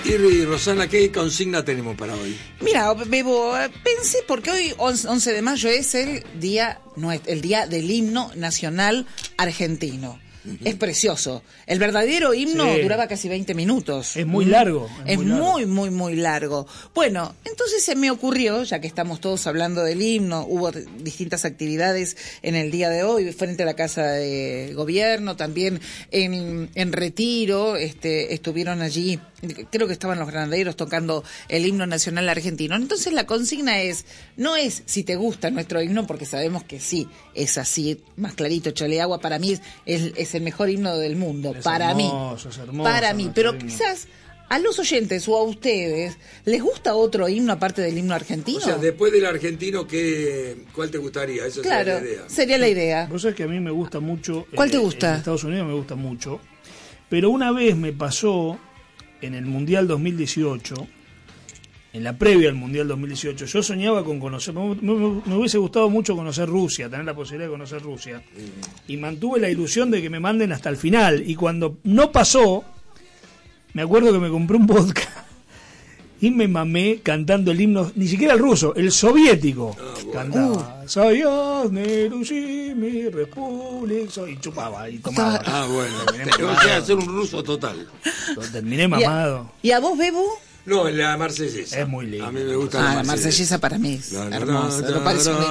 Y Rosana, ¿qué consigna tenemos para hoy? Mira, Bebo, pensé, porque hoy 11 de mayo es el día del himno nacional argentino. Es precioso. El verdadero himno duraba casi 20 minutos. Es muy largo. Es muy largo. Bueno, entonces se me ocurrió, ya que estamos todos hablando del himno, hubo distintas actividades en el día de hoy, frente a la Casa de Gobierno, también en Retiro, estuvieron allí, creo que estaban los granaderos tocando el himno nacional argentino. Entonces la consigna no es si te gusta nuestro himno, porque sabemos que sí, es así, más clarito, Choleagua para mí es el mejor himno del mundo, para mí, pero quizás a los oyentes o a ustedes les gusta otro himno aparte del himno argentino. O sea, después del argentino, ¿cuál te gustaría? Esa sería la idea. Vos sabés que a mí me gusta mucho. ¿Cuál te gusta? En Estados Unidos me gusta mucho, pero una vez me pasó en el Mundial 2018. En la previa al Mundial 2018, yo soñaba con conocer, me hubiese gustado mucho conocer Rusia, tener la posibilidad de conocer Rusia. Y mantuve la ilusión de que me manden hasta el final. Y cuando no pasó, me acuerdo que me compré un vodka y me mamé cantando el himno, ni siquiera el ruso, el soviético. Cantaba, Sayasne Rushimi Republic, y chupaba, y tomaba. Bueno, tengo que hacer un ruso total. Terminé mamado. ¿Y a vos, Bebo? No, la marsellesa. Es muy linda. A mí me gusta la marsellesa para mí es hermosa. Lo parece un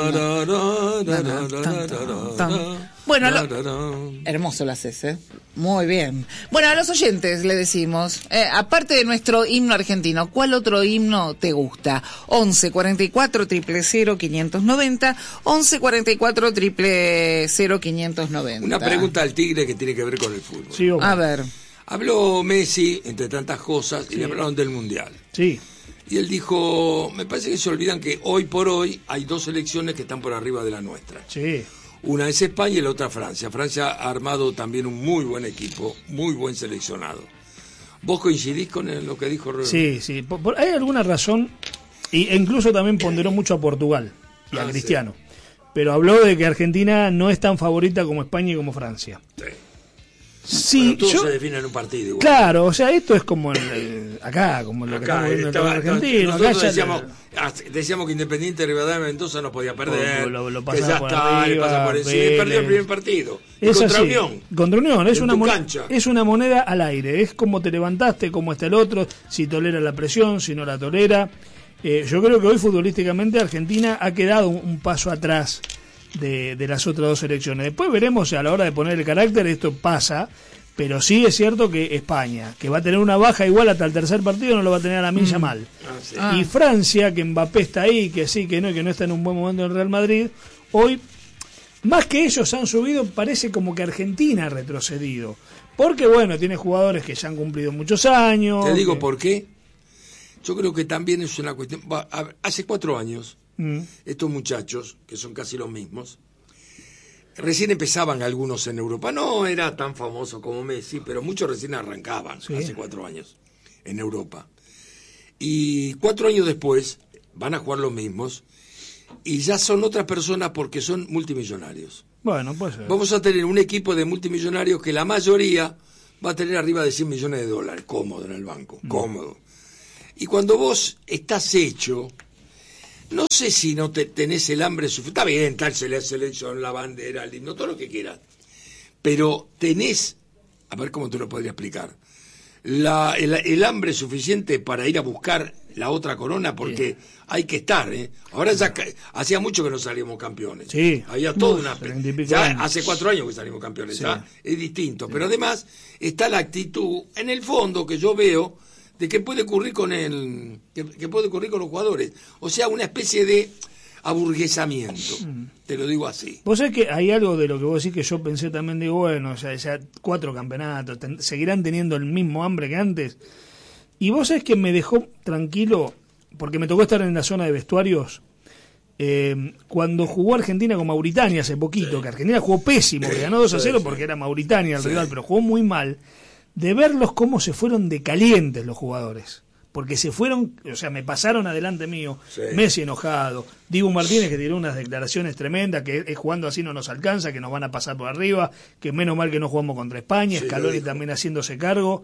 himno. Bueno, hermoso lo haces, ¿eh? Muy bien. Bueno, a los oyentes le decimos, aparte de nuestro himno argentino, ¿cuál otro himno te gusta? 11 44 000 590, 11 44 000 590. Una pregunta al Tigre que tiene que ver con el fútbol. Sí, a ver. Habló Messi, entre tantas cosas, y le hablaron del Mundial. Sí. Y él dijo, me parece que se olvidan que hoy por hoy hay dos selecciones que están por arriba de la nuestra. Sí. Una es España y la otra Francia. Francia ha armado también un muy buen equipo, muy buen seleccionado. ¿Vos coincidís con lo que dijo Rodrigo? Sí, sí. Hay alguna razón, e incluso también ponderó mucho a Portugal y a Cristiano. Sí. Pero habló de que Argentina no es tan favorita como España y como Francia. Sí. Sí, todo se define en un partido igual. Claro, o sea, esto es como acá, como lo que estamos viendo en todo argentino. Nosotros decíamos que Independiente Rivadavia Mendoza no podía perder. Lo que ya está, le pasa por encima. Perdió el primer partido. Contra Unión. Contra Unión, es una moneda al aire. Es como te levantaste, como está el otro, si tolera la presión, si no la tolera. Yo creo que hoy futbolísticamente Argentina ha quedado un paso atrás de las otras dos selecciones. Después veremos si a la hora de poner el carácter esto pasa, pero sí es cierto que España, que va a tener una baja igual hasta el tercer partido, no lo va a tener a la milla mal. Sí. Y Francia, que Mbappé está ahí, que sí, que no, y que no está en un buen momento en el Real Madrid, hoy, más que ellos han subido, parece como que Argentina ha retrocedido. Porque bueno, tiene jugadores que ya han cumplido muchos años. Te digo por qué. Yo creo que también es una cuestión. Hace 4 años, estos muchachos, que son casi los mismos, recién empezaban algunos en Europa. No era tan famoso como Messi, pero muchos recién arrancaban, hace 4 años, en Europa. Y 4 años después van a jugar los mismos y ya son otras personas porque son multimillonarios. Bueno, pues vamos a tener un equipo de multimillonarios que la mayoría va a tener arriba de $100 millones, cómodo en el banco, cómodo. Y cuando vos estás hecho, no sé si no tenés el hambre suficiente. Está bien, tal selección, la bandera, el himno, todo lo que quieras. Pero tenés, a ver cómo te lo podría explicar, el hambre suficiente para ir a buscar la otra corona, porque hay que estar, ¿eh? Ahora ya hacía mucho que no salíamos campeones. Sí. Había toda una... Ya hace 4 años que salimos campeones, ¿ya? Es distinto. Pero además está la actitud, en el fondo, que yo veo, de qué puede ocurrir que puede ocurrir con los jugadores. O sea, una especie de aburguesamiento, te lo digo así. Vos sabés que hay algo de lo que vos decís que yo pensé también, digo, bueno, o sea 4 campeonatos, seguirán teniendo el mismo hambre que antes. Y vos sabés que me dejó tranquilo, porque me tocó estar en la zona de vestuarios, cuando jugó Argentina con Mauritania hace poquito, que Argentina jugó pésimo, que ganó 2-0 porque era Mauritania el rival, pero jugó muy mal. De verlos cómo se fueron de calientes los jugadores, porque se fueron, o sea, me pasaron adelante mío, Messi enojado, Dibu Martínez que tiró unas declaraciones tremendas, que es jugando así no nos alcanza, que nos van a pasar por arriba, que menos mal que no jugamos contra España, Scaloni también haciéndose cargo.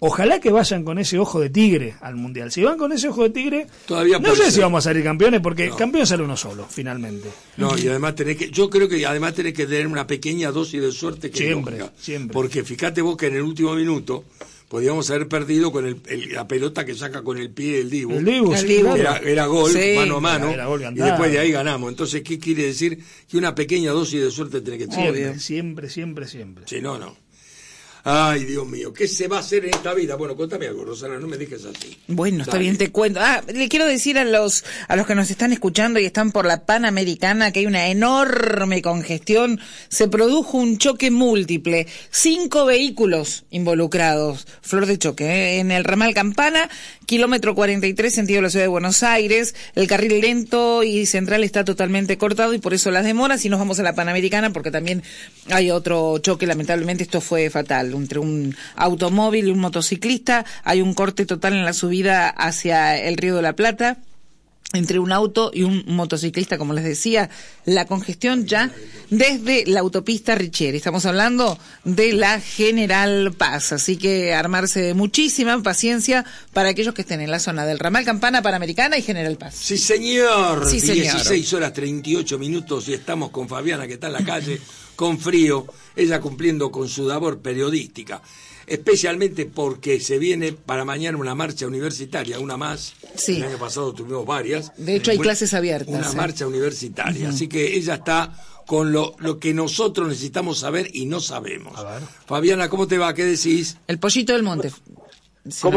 Ojalá que vayan con ese ojo de tigre al Mundial. Si van con ese ojo de tigre, todavía no sé si vamos a salir campeones, porque campeón sale uno solo, finalmente. No, y además yo creo que además tenés que tener una pequeña dosis de suerte que siempre. Porque fíjate vos que en el último minuto podíamos haber perdido con la pelota que saca con el pie el Dibu. El Dibu. Era gol, sí, mano a mano, era gol y después de ahí ganamos. Entonces, ¿qué quiere decir? Que una pequeña dosis de suerte tiene que tener. Siempre. Sí, no. Ay, Dios mío, ¿qué se va a hacer en esta vida? Bueno, contame algo, Rosana, no me dejes así. Bueno, está bien, te cuento. Le quiero decir a los que nos están escuchando y están por la Panamericana que hay una enorme congestión. Se produjo un choque múltiple, 5 vehículos involucrados, flor de choque, en el ramal Campana, kilómetro 43, sentido de la ciudad de Buenos Aires. El carril lento y central está totalmente cortado y por eso las demoras. Y nos vamos a la Panamericana porque también hay otro choque, lamentablemente esto fue fatal. Entre un automóvil y un motociclista, hay un corte total en la subida hacia el Río de la Plata, entre un auto y un motociclista, como les decía, la congestión ya desde la autopista Richieri. Estamos hablando de la General Paz, así que armarse de muchísima paciencia para aquellos que estén en la zona del ramal Campana, Panamericana y General Paz. Sí, señor. Sí, señor. 16:38 y estamos con Fabiana, que está en la calle, con frío, ella cumpliendo con su labor periodística, especialmente porque se viene para mañana una marcha universitaria, una más. Sí. El año pasado tuvimos varias. De hecho hay clases abiertas. Una marcha universitaria, así que ella está con lo que nosotros necesitamos saber y no sabemos. Fabiana, ¿cómo te va? ¿Qué decís? El pollito del monte. ¿Cómo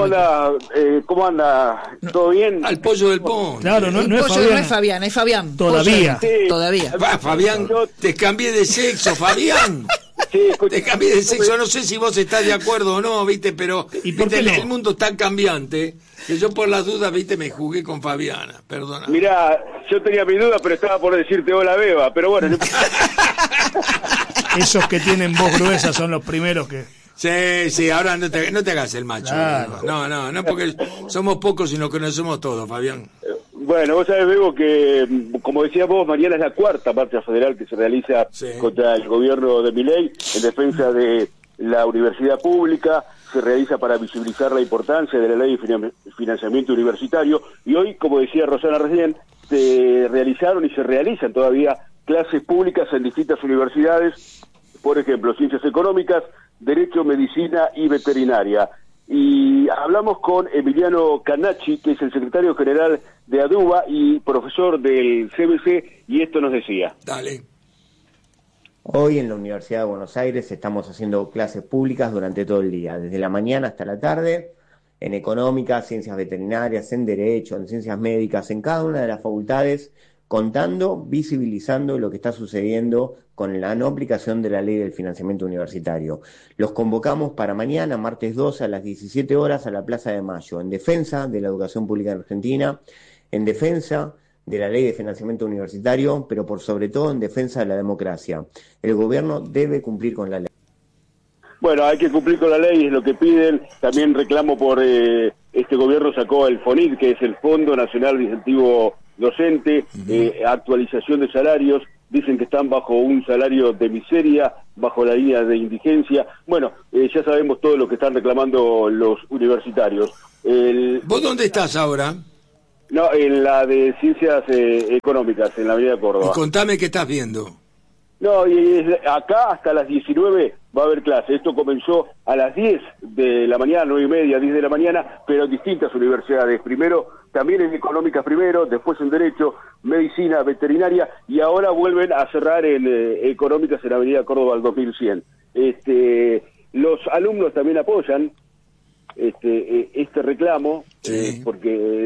anda? ¿Todo bien? Al pollo del ponte. Claro, no es pollo Fabián. no es Fabián, es Fabián. Todavía. Sí. Todavía. Va, Fabián, te cambié de sexo, Fabián. Sí, Te cambié de sexo, no sé si vos estás de acuerdo o no, viste, pero ¿Y por qué no? el mundo es tan cambiante que yo por las dudas, viste, me jugué con Fabiana, perdona. Mirá, yo tenía mi duda, pero estaba por decirte hola, Beba, pero bueno. Esos que tienen voz gruesa son los primeros que... Sí, ahora no te hagas el macho. Claro. No, porque somos pocos y nos conocemos todos, Fabián. Bueno, vos sabés, Bebo, que como decías vos, mañana es la cuarta marcha federal que se realiza contra el gobierno de Milei en defensa de la universidad pública. Se realiza para visibilizar la importancia de la ley de financiamiento universitario. Y hoy, como decía Rosana recién, se realizaron y se realizan todavía clases públicas en distintas universidades, por ejemplo, ciencias económicas, derecho, medicina y veterinaria. Y hablamos con Emiliano Canacci, que es el secretario general de ADUBA y profesor del CBC, y esto nos decía. Dale. Hoy en la Universidad de Buenos Aires estamos haciendo clases públicas durante todo el día, desde la mañana hasta la tarde, en económica, ciencias veterinarias, en derecho, en ciencias médicas, en cada una de las facultades, contando, visibilizando lo que está sucediendo con la no aplicación de la ley del financiamiento universitario. Los convocamos para mañana, martes 2, a las 17 horas, a la Plaza de Mayo, en defensa de la educación pública en Argentina, en defensa de la ley de financiamiento universitario, pero por sobre todo en defensa de la democracia. El gobierno debe cumplir con la ley. Bueno, hay que cumplir con la ley, es lo que piden. También reclamo por este gobierno sacó el FONID, que es el Fondo Nacional de Incentivo Docente, actualización de salarios. Dicen que están bajo un salario de miseria, bajo la línea de indigencia. Bueno, ya sabemos todo lo que están reclamando los universitarios. ¿Vos dónde estás ahora? No, en la de Ciencias Económicas, en la Avenida Córdoba. Y contame qué estás viendo. No, y acá hasta las 19 va a haber clase. Esto comenzó a las 10 de la mañana, 9:30, 10 de la mañana, pero en distintas universidades. Primero, también en Económicas primero, después en Derecho, Medicina, Veterinaria, y ahora vuelven a cerrar en Económicas en Avenida Córdoba al 2100. Los alumnos también apoyan este reclamo, porque